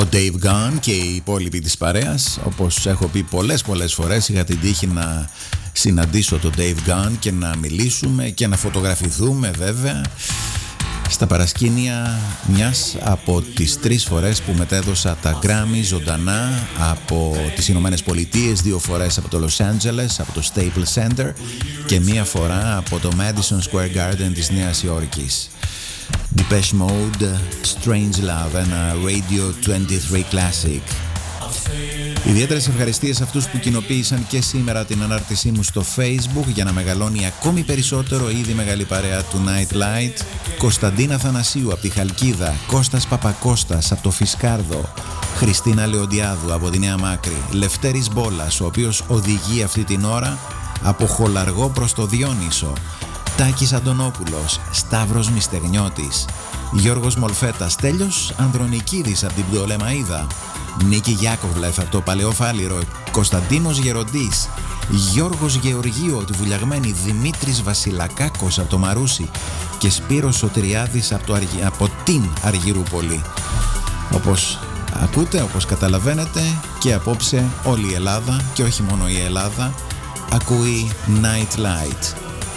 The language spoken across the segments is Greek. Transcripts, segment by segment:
Ο Dave Gunn και οι υπόλοιποι της παρέας. Όπως έχω πει πολλές φορές, είχα την τύχη να συναντήσω τον Dave Gunn και να μιλήσουμε και να φωτογραφηθούμε βέβαια στα παρασκήνια μιας από τις 3 φορές που μετέδωσα τα Grammy ζωντανά από τις Ηνωμένες Πολιτείες, 2 φορές από το Los Angeles, από το Staples Center και 1 φορά από το Madison Square Garden της Νέας Υόρκης. Depeche Mode, Strange Love, ένα Radio 23 Classic. Ιδιαίτερες ευχαριστίες σε αυτούς που κοινοποίησαν και σήμερα την ανάρτησή μου στο Facebook για να μεγαλώνει ακόμη περισσότερο η ήδη μεγάλη παρέα του Night Light. Κωνσταντίνα Θανασίου από τη Χαλκίδα, Κώστας Παπακώστας από το Φισκάρδο, Χριστίνα Λεοντιάδου από τη Νέα Μάκρη, Λευτέρης Μπόλας, ο οποίος οδηγεί αυτή την ώρα από Χολαργό προς το Διόνυσο, Τάκης Αντωνόπουλος, Σταύρος Μιστεγνιώτης, Γιώργος Μολφέτας, Στέλιος Ανδρονικίδης από την Πτολεμαΐδα, Νίκη Γιάκοβλεφ από το Παλαιό Φάληρο, Κωνσταντίνος Γεροντής, Γιώργος Γεωργίου από τη Βουλιαγμένη, Δημήτρης Βασιλακάκος από το Μαρούσι και Σπύρος Σωτηριάδης από την Αργυρούπολη. Όπως ακούτε, όπως καταλαβαίνετε, και απόψε όλη η Ελλάδα και όχι μόνο η Ελλάδα ακούει Night Light.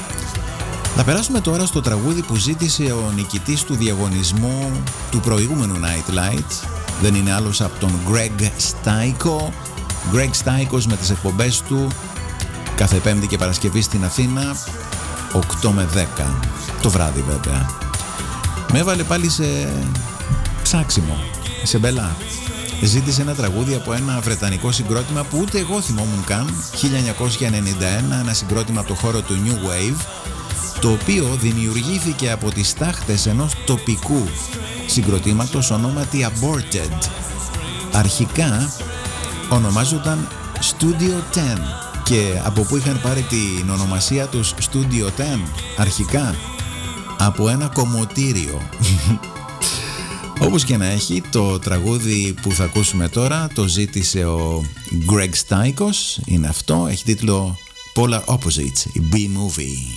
Να περάσουμε τώρα στο τραγούδι που ζήτησε ο νικητής του διαγωνισμού του προηγούμενου Night Light. Δεν είναι άλλος από τον Greg Staiko. Greg Staikos με τις εκπομπές του κάθε Πέμπτη και Παρασκευή στην Αθήνα 8 με 10 το βράδυ βέβαια. Με έβαλε πάλι σε ψάξιμο, σε μπελά. Ζήτησε ένα τραγούδι από ένα βρετανικό συγκρότημα που ούτε εγώ θυμόμουν καν, 1991, ένα συγκρότημα από το χώρο του New Wave, το οποίο δημιουργήθηκε από τις τάχτες ενός τοπικού συγκροτήματος ονόματι Aborted. Αρχικά ονομάζονταν Studio 10 και από που είχαν πάρει την ονομασία τους Studio 10 αρχικά? Από ένα κομμωτήριο. Όπως και να έχει, το τραγούδι που θα ακούσουμε τώρα το ζήτησε ο Greg Staikos, είναι αυτό, έχει τίτλο Polar Opposites, η B-Movie.